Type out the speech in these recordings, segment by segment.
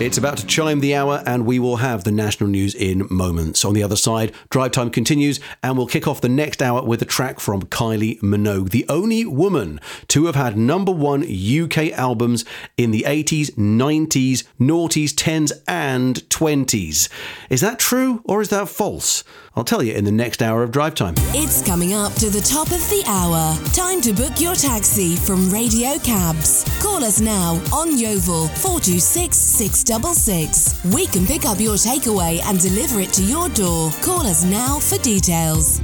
It's about to chime the hour and we will have the national news in moments. On the other side, Drive Time continues and we'll kick off the next hour with a track from Kylie Minogue, the only woman to have had number one UK albums in the 80s, 90s, noughties, 10s and 20s. Is that true or is that false? I'll tell you in the next hour of Drive Time. It's coming up to the top of the hour. Time to book your taxi from Radio Cabs. Call us now on Yeovil 426 666. We can pick up your takeaway and deliver it to your door. Call us now for details.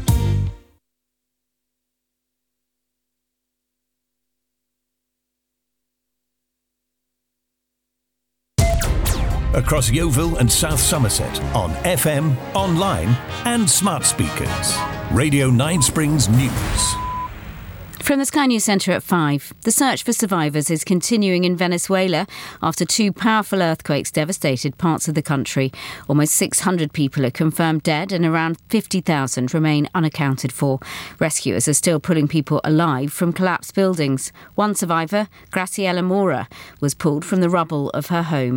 Across Yeovil and South Somerset on FM, online and smart speakers. Radio 9 Springs News. From the Sky News Centre at 5, the search for survivors is continuing in Venezuela after two powerful earthquakes devastated parts of the country. Almost 600 people are confirmed dead and around 50,000 remain unaccounted for. Rescuers are still pulling people alive from collapsed buildings. One survivor, Graciela Mora, was pulled from the rubble of her home.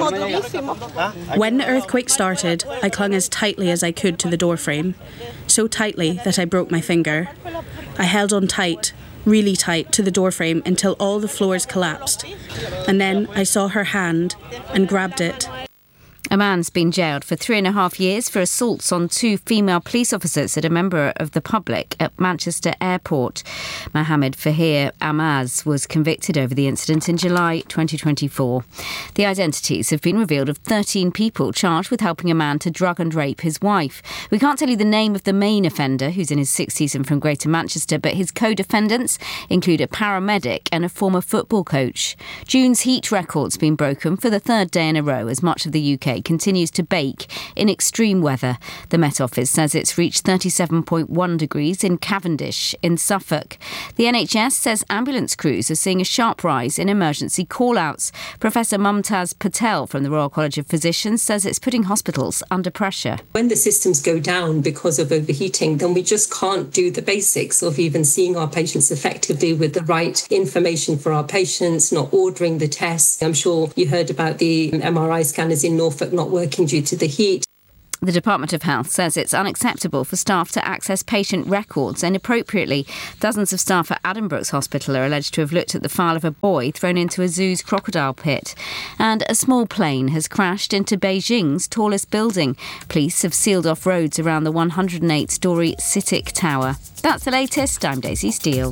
When the earthquake started, I clung as tightly as I could to the doorframe, so tightly that I broke my finger. I held on tight, really tight, to the doorframe until all the floors collapsed. And then I saw her hand and grabbed it. A man's been jailed for 3.5 years for assaults on two female police officers at a member of the public at Manchester Airport. Mohammed Fahir Amaz was convicted over the incident in July 2024. The identities have been revealed of 13 people charged with helping a man to drug and rape his wife. We can't tell you the name of the main offender, who's in his 60s and from Greater Manchester, but his co-defendants include a paramedic and a former football coach. June's heat record's been broken for the third day in a row as much of the UK continues to bake in extreme weather. The Met Office says it's reached 37.1 degrees in Cavendish in Suffolk. The NHS says ambulance crews are seeing a sharp rise in emergency call-outs. Professor Mumtaz Patel from the Royal College of Physicians says it's putting hospitals under pressure. When the systems go down because of overheating, then we just can't do the basics of even seeing our patients effectively with the right information for our patients, not ordering the tests. I'm sure you heard about the MRI scanners in Norfolk not working due to the heat. The Department of Health says it's unacceptable for staff to access patient records inappropriately. Dozens of staff at Addenbrooke's Hospital are alleged to have looked at the file of a boy thrown into a zoo's crocodile pit. And a small plane has crashed into Beijing's tallest building. Police have sealed off roads around the 108-storey CITIC Tower. That's the latest. I'm Daisy Steele.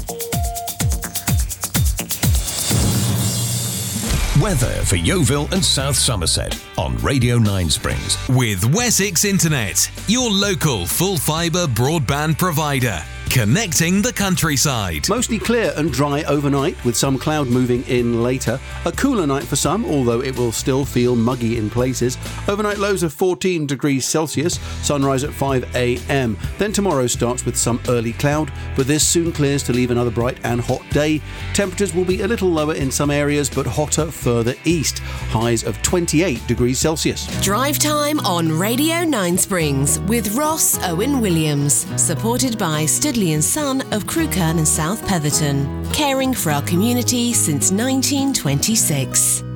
Weather for Yeovil and South Somerset on Radio 9 Springs. With Wessex Internet, your local full fibre broadband provider. Connecting the countryside. Mostly clear and dry overnight with some cloud moving in later. A cooler night for some, although it will still feel muggy in places. Overnight lows of 14 degrees Celsius, sunrise at 5 a.m. Then tomorrow starts with some early cloud, but this soon clears to leave another bright and hot day. Temperatures will be a little lower in some areas, but hotter further east. Highs of 28 degrees Celsius. Drive Time on Radio 9 Springs with Ross Owen Williams, supported by Studley & Son of Crewkerne and South Petherton, caring for our community since 1926.